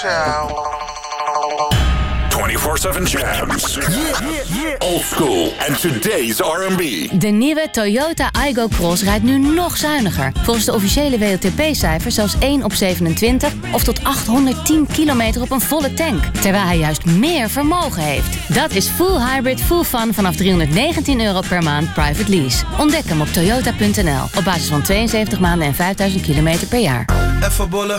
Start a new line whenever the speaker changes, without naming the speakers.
Ciao.
24/7 jams. Old school and today's R&B.
De nieuwe Toyota Aygo Cross rijdt nu nog zuiniger. Volgens de officiële WLTP-cijfers zelfs 1 op 27... of tot 810 kilometer op een volle tank. Terwijl hij juist meer vermogen heeft. Dat is full hybrid, full fun vanaf €319 per maand private lease. Ontdek hem op toyota.nl. Op basis van 72 maanden en 5000 kilometer per jaar.
Even bollen.